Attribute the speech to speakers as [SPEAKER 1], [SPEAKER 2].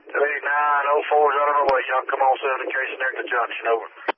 [SPEAKER 1] 289, 04's out on the way. Y'all come on 7 in case near the junction, over.